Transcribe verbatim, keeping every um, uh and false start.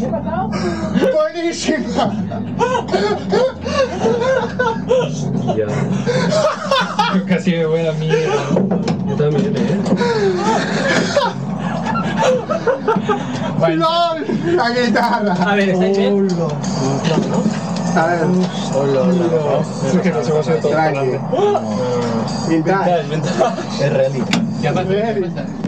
Buenísima. Ya. Casi me voy a la mierda. Yo también, ¿eh? ¡Lol! La guitarra. A ver, ¿está bien? A ver. Hola, hola. Es que no se va a hacer todo Tranqui. grande. Vintage. Es real. Es real. Ready.